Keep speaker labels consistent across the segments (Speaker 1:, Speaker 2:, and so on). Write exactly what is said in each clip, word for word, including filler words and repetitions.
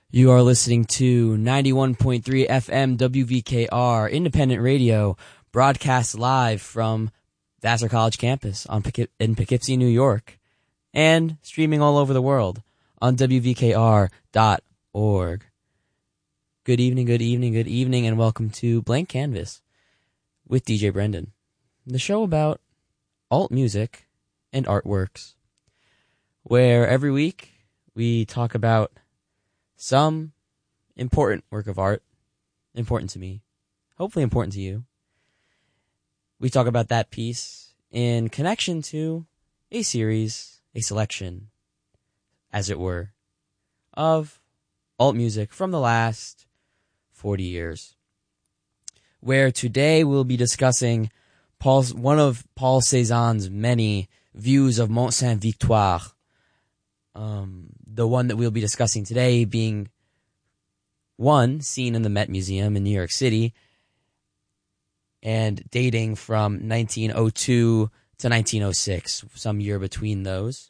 Speaker 1: You are listening to ninety-one point three F M W V K R, independent radio, broadcast live from Vassar College campus on Poughke- in Poughkeepsie, New York, and streaming all over the world on W V K R dot org. Good evening, good evening, good evening, and welcome to Blank Canvas with D J Brendan, the show about alt music and artworks, where every week we talk about some important work of art, important to me, hopefully important to you. We talk about that piece in connection to a series, a selection, as it were, of alt music from the last forty years. Where today we'll be discussing Paul's, one of Paul Cézanne's many views of Mont Sainte-Victoire. Um, the one that we'll be discussing today being one seen in the Met Museum in New York City and dating from nineteen oh two to nineteen oh six, some year between those.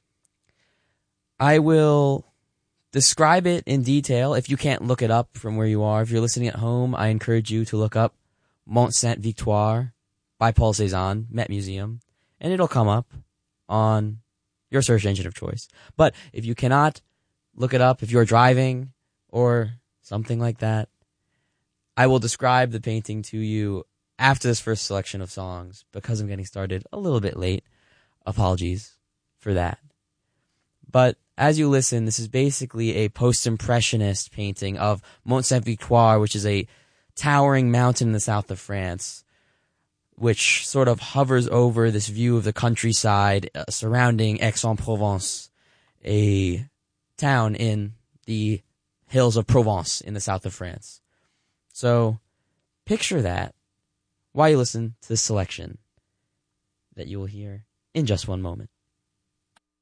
Speaker 1: I will describe it in detail. If you can't look it up from where you are, if you're listening at home, I encourage you to look up Mont Sainte-Victoire by Paul Cézanne, Met Museum, and it'll come up on your search engine of choice. But if you cannot look it up, if you're driving or something like that, I will describe the painting to you after this first selection of songs because I'm getting started a little bit late. Apologies for that. But as you listen, this is basically a post-impressionist painting of Mont Sainte-Victoire, which is a towering mountain in the south of France, which sort of hovers over this view of the countryside uh, surrounding Aix-en-Provence, a town in the hills of Provence in the south of France. So picture that while you listen to this selection that you will hear in just one moment.